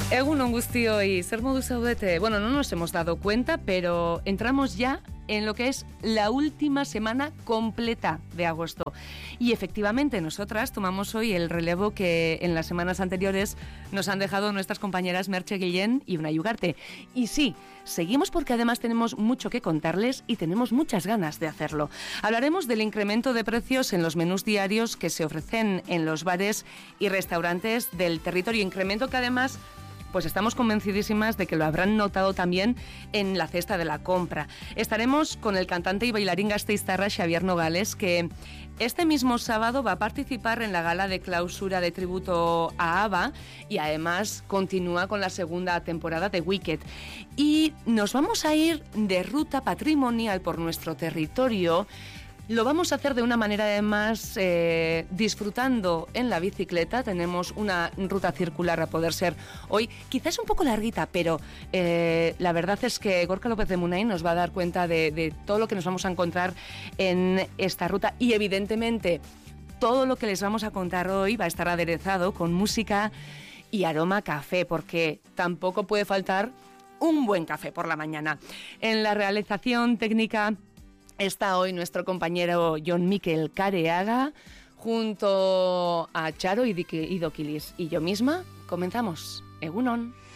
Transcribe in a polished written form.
Egunon guztioi, zer modu zaudete? Bueno, no nos hemos dado cuenta, pero entramos ya en lo que es la última semana completa de agosto. Y efectivamente, nosotras tomamos hoy el relevo que en las semanas anteriores nos han dejado nuestras compañeras Merche Guillén y Unai Ugarte. Y sí, seguimos porque además tenemos mucho que contarles y tenemos muchas ganas de hacerlo. Hablaremos del incremento de precios en los menús diarios que se ofrecen en los bares y restaurantes del territorio. Incremento que además, pues estamos convencidísimas de que lo habrán notado también en la cesta de la compra. Estaremos con el cantante y bailarín gasteiztarra Xavier Nogales, que este mismo sábado va a participar en la gala de clausura de tributo a ABBA y además continúa con la segunda temporada de Wicked. Y nos vamos a ir de ruta patrimonial por nuestro territorio. Lo vamos a hacer de una manera además disfrutando en la bicicleta. Tenemos una ruta circular a poder ser hoy, quizás un poco larguita, pero la verdad es que Gorka López de Munain nos va a dar cuenta de todo lo que nos vamos a encontrar en esta ruta y evidentemente todo lo que les vamos a contar hoy va a estar aderezado con música y aroma café, porque tampoco puede faltar un buen café por la mañana. En la realización técnica está hoy nuestro compañero Jon Mikel Careaga, junto a Charo y Doquilis. Y yo misma, comenzamos. Egunon.